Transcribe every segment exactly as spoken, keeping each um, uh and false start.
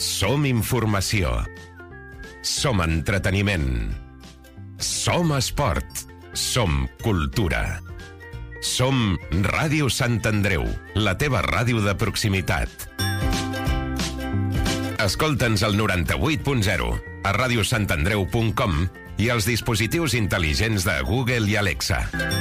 Som informació. Som entreteniment. Som esport. Som cultura. Som Ràdio Sant Andreu, la teva ràdio de proximitat. Escolta'ns al noranta-vuit punt zero, a radiosantandreu punt com i als dispositius intel·ligents de Google i Alexa.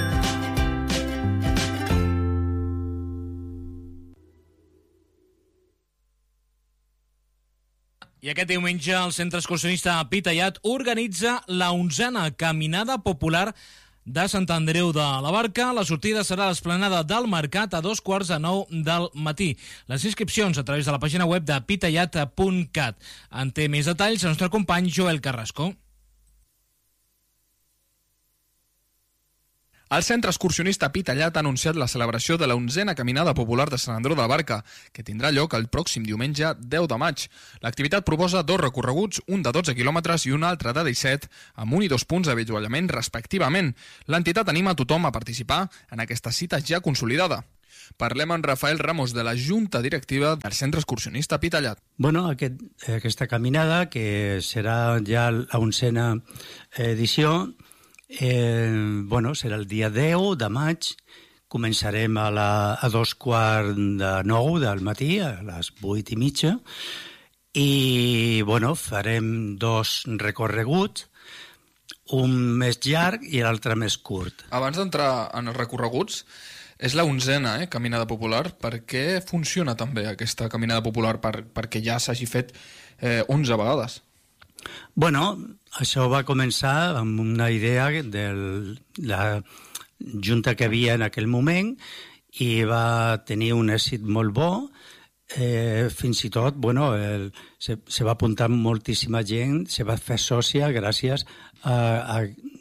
I aquest diumenge el Centre Excursionista Pitallat organitza la onzena Caminada Popular de Sant Andreu de la Barca. La sortida serà a l'esplanada del Mercat a dos quarts de nou del matí. Les inscripcions a través de la pàgina web de pitallat punt cat. En té més detalls el nostre company Joel Carrasco. El Centre Excursionista Pitallat ha anunciat la celebració de la onzena Caminada Popular de Sant Andreu de la Barca, que tindrà lloc el pròxim diumenge deu de maig. L'activitat proposa dos recorreguts, un de dotze quilòmetres i un altre de disset, amb un i dos punts d'avituallament respectivament. L'entitat anima a tothom a participar en aquesta cita ja consolidada. Parlem amb Rafael Ramos, de la Junta Directiva del Centre Excursionista Pitallat. Bueno, aquest, aquesta caminada, que serà ja la onzena edició, Eh, bueno, serà el dia deu de maig. Començarem a, la, a dos quarts de nou del matí, a les vuit i mitja, i bueno, farem dos recorreguts, un més llarg i l'altre més curt. Abans d'entrar en els recorreguts, és la onzena eh, Caminada Popular. Per què funciona també aquesta Caminada Popular? Per, perquè ja s'hagi fet eh, onze vegades. Bueno, això va començar amb una idea de la junta que havia en aquell moment i va tenir un èxit molt bo. Eh, fins i tot, bueno, el, se, se va apuntar moltíssima gent, se va fer sòcia gràcies a, a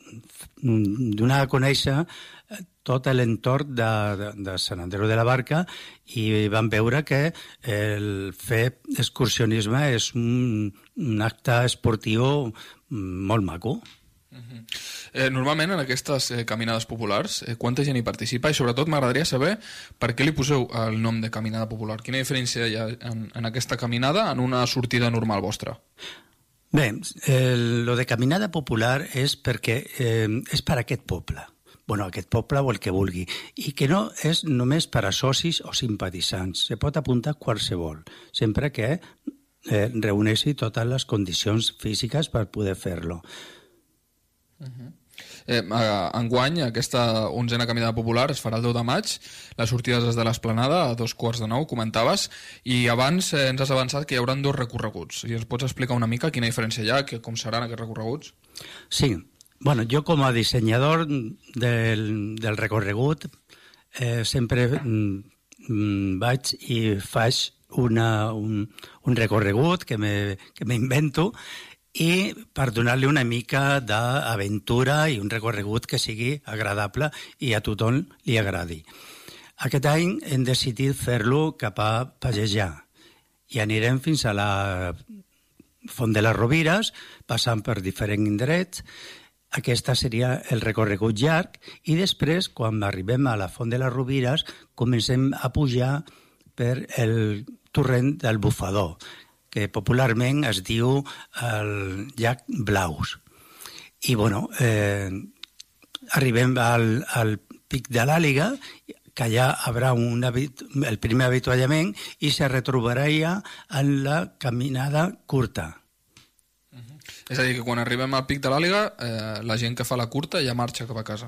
donar a conèixer tot l'entorn de, de, de Sant Andreu de la Barca, i van veure que el fer excursionisme és un, un acte esportiu molt maco. Uh-huh. eh, normalment en aquestes eh, caminades populars, eh, quanta gent hi participa? I sobretot m'agradaria saber per què li poseu el nom de Caminada Popular. Quina diferència hi ha en, en aquesta caminada en una sortida normal vostra? Bé, el, lo de Caminada Popular és perquè eh, és per a aquest poble. Bueno, aquest poble o el que vulgui, i que no és només per a socis o simpatitzants. Se pot apuntar qualsevol, sempre que eh, reuneixi totes les condicions físiques per poder fer-lo. Uh-huh. Eh, enguany, aquesta onzena Caminada Popular es farà el deu de maig, les sortides des de l'Esplanada a dos quarts de nou, comentaves, i abans eh, ens has avançat que hi haurà dos recorreguts. I ens pots explicar una mica quina diferència hi ha, que, com seran aquests recorreguts? Sí. Bueno, jo com a dissenyador del, del recorregut eh, sempre mm, vaig i faig una, un, un recorregut que m'invento, i per donar-li una mica d'aventura i un recorregut que sigui agradable i a tothom li agradi. Aquest any hem decidit fer-lo cap a Pagejar i anirem fins a la Font de les Rovires, passant per diferents indrets. Aquesta seria el recorregut llarg, i després, quan arribem a la Font de les Rovires, comencem a pujar per el torrent del Bufador, que popularment es diu el llac Blaus. I, bueno, eh, arribem al, al Pic de l'Àliga, que allà haurà un el primer avituallament i se retrobaria en la caminada curta. És a dir, que quan arribem al Pic de l'Àliga, eh, la gent que fa la curta ja marxa cap a casa.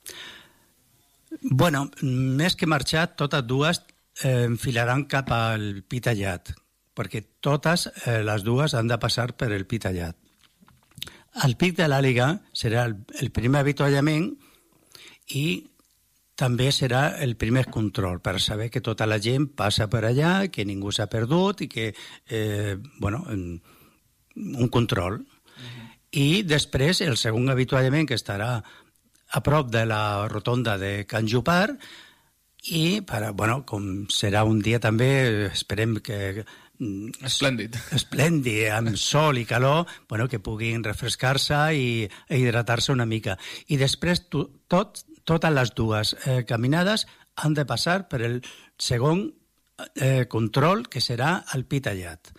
Bueno, més que marxar, totes dues eh, enfilaran cap al Pitallat, perquè totes eh, les dues han de passar per el Pitallat. El Pic de l'Àliga serà el, el primer avituallament i també serà el primer control, per saber que tota la gent passa per allà, que ningú s'ha perdut i que, eh, bueno, un control. I després el segon avituallament, que estarà a prop de la rotonda de Can Jopar, i per, bueno, com serà un dia també, esperem que esplèndid, esplèndid, amb sol i calor, bueno, que puguin refrescar-se i, i hidratar-se una mica. I després to, tot, totes les dues eh, caminades han de passar per el segon eh, control, que serà el Pitallat,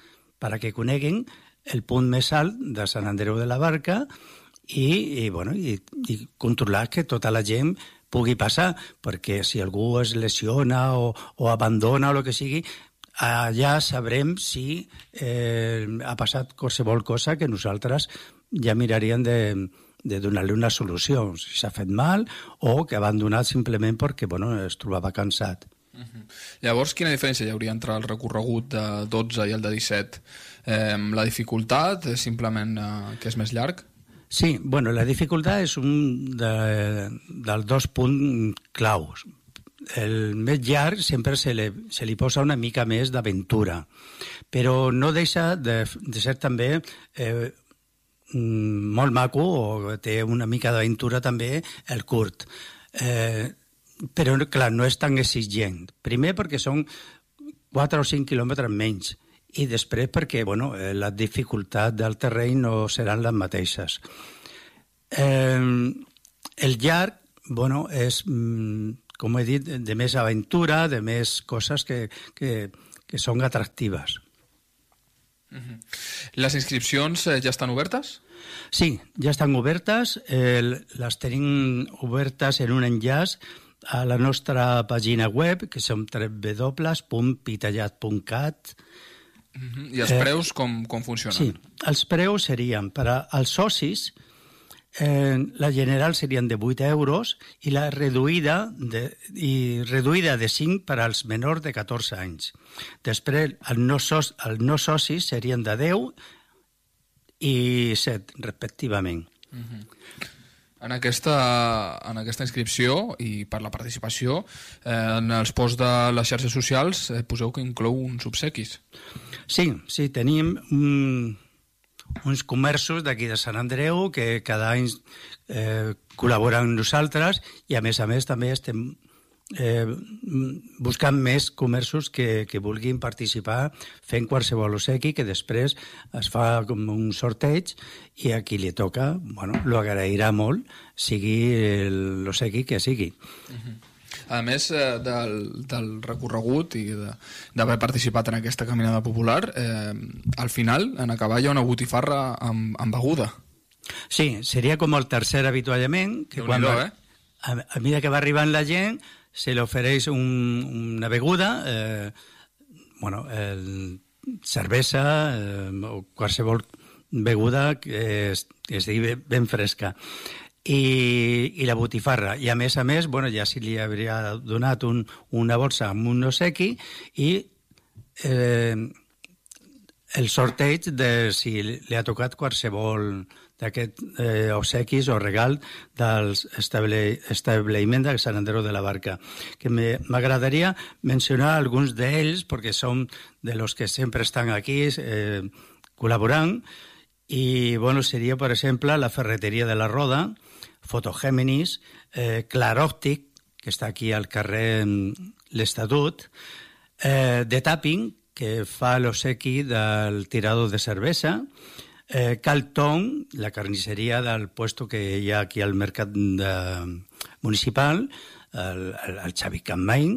perquè coneguin el punt més alt de Sant Andreu de la Barca i, i, bueno, i, i controlar que tota la gent pugui passar, perquè si algú es lesiona o, o abandona o el que sigui, allà sabrem si eh, ha passat qualsevol cosa que nosaltres ja miraríem de, de donar-li una solució, si s'ha fet mal o que ha abandonat simplement perquè bueno, es trobava cansat. Uh-huh. Llavors, quina diferència hi hauria entre el recorregut de dotze i el de disset? Eh, la dificultat és simplement eh, que és més llarg? Sí, bueno, la dificultat és un de, dels dos punts claus. El més llarg sempre se li, se li posa una mica més d'aventura, però no deixa de, de ser també eh, molt maco o té una mica d'aventura també el curt. Eh, però, clar, no és tan exigent. Primer perquè són quatre o cinc quilòmetres menys i després perquè bueno, la dificultat del terreny no seran les mateixes. Eh, el llarg bueno, és, com he dit, de més aventura, de més coses que, que, que són atractives. Uh-huh. Les inscripcions eh, ja estan obertes? Sí, ja estan obertes. Eh, les tenim obertes en un enllaç a la nostra pàgina web, que som w w w punt pitallat punt cat. Uh-huh. I els preus eh, com, com funcionen? Sí, els preus serien per als socis, eh, la general serien de vuit euros i la reduïda de, i reduïda de cinc per als menors de catorze anys. Després, els no, so, el no socis serien de deu i set, respectivament. Uh-huh. En aquesta, en aquesta inscripció i per la participació, eh, en els posts de les xarxes socials eh, poseu que inclou uns obsequis. Sí, sí, tenim un, uns comerços d'aquí de Sant Andreu que cada any eh, col·laboren amb nosaltres i a més a més també estem eh, buscant més comerços que, que vulguin participar fent qualsevol obsequi que després es fa com un sorteig i a qui li toca, bueno, lo agrairà molt, sigui l'obsequi que sigui. Uh-huh. A més eh, del, del recorregut i d'haver participat en aquesta caminada popular, eh, al final, en acabar, hi ha una botifarra amb, amb beguda. Sí, seria com el tercer avituallament, que quan va, eh? a, a mesura que va arribant la gent, se li ofereix un, una beguda, eh, bueno, el, cervesa eh, o qualsevol beguda que es, que es digui ben fresca. I, i la botifarra. I a més a més, bueno, ja si li hauria donat un, una bolsa amb un obsequi i eh, el sorteig de si li ha tocat qualsevol d'aquest eh, obsequis o regal dels estable, establiment de Sant Andreu de la Barca. Que m'agradaria mencionar alguns d'ells, perquè són de los que sempre estan aquí eh, col·laborant, i bueno, seria, per exemple, la Ferreteria de la Roda, Fotogèminis, eh, Claròptic, que està aquí al carrer l'Estatut, eh, The Tapping, que fa l'obsequi del tirador de cervesa, eh, Calton, la carnisseria del puesto que hi ha aquí al mercat de, municipal, el, el, el Xavi Campmain,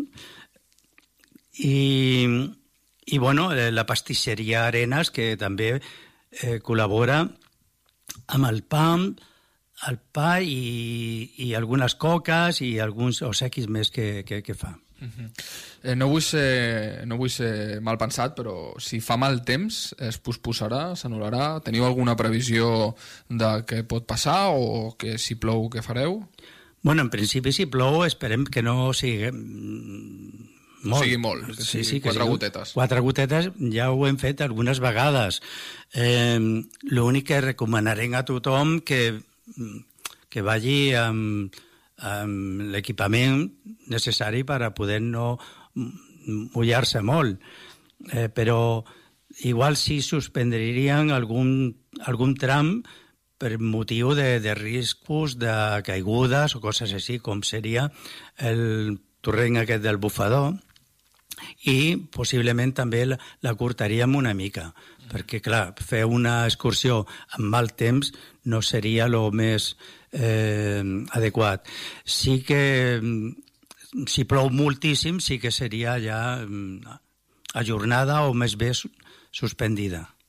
i, i bueno, la pastisseria Arenas, que també eh, col·labora amb el pa, el pa i, i algunes coques i alguns obsequis més que, que, que fa. Uh-huh. eh, no, vull ser, no vull ser mal pensat, però si fa mal temps es posposarà, s'anul·larà? Teniu alguna previsió de què pot passar o que si plou què fareu? Bueno, en principi si plou esperem que no sigui molt. Sigui molt, que sí, sigui sí, que quatre sigui, gotetes. Quatre gotetes ja ho hem fet algunes vegades. Eh, L'únic que recomanarem a tothom que, que vagi amb, amb l'equipament necessari per a poder no mullar-se molt. Eh, però igual si suspendrien algun, algun tram per motiu de, de riscos de caigudes o coses així, com seria el torrent aquest del bufador, i possiblement també la, la curtaríem una mica, perquè, clar, fer una excursió amb mal temps no seria el més eh, adequat. Sí que, si plou moltíssim, sí que seria ja ajornada o més bé suspendida.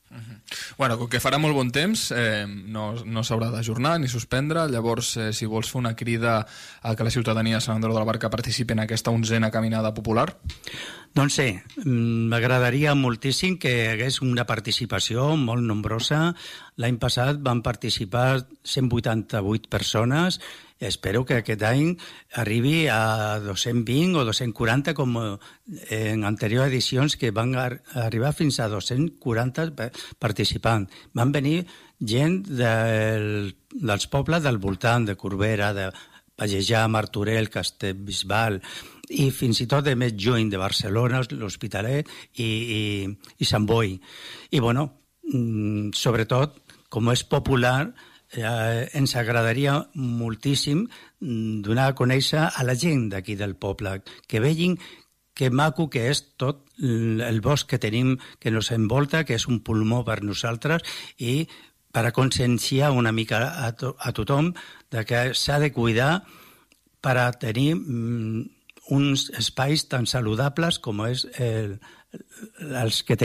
Bueno, com que farà molt bon temps, eh, no, no s'haurà d'ajornar ni suspendre, llavors eh, si vols fer una crida a que la ciutadania de Sant Andreu de la Barca participi en aquesta onzena caminada popular. Doncs sí, m'agradaria moltíssim que hi hagués una participació molt nombrosa. L'any passat van participar cent vuitanta-vuit persones. Espero que aquest any arribi a dos-cents vint o dos-cents quaranta, com en anteriors edicions, que van arribar fins a dos-cents quaranta participants. Van venir gent del, dels pobles del voltant, de Corbera, de Pallejà, Martorell, Castellbisbal, i fins i tot de més lluny, de Barcelona, l'Hospitalet i, i, i Sant Boi. I, bueno, sobretot, com és popular, eh, ens agradaria moltíssim donar a conèixer a la gent d'aquí del poble, que vegin que maco que és tot el bosc que tenim, que ens envolta, que és un pulmó per nosaltres, i per a conscienciar una mica a, to a tothom de que s'ha de cuidar per a tenir mm, uns espais tan saludables com és el, els que tenim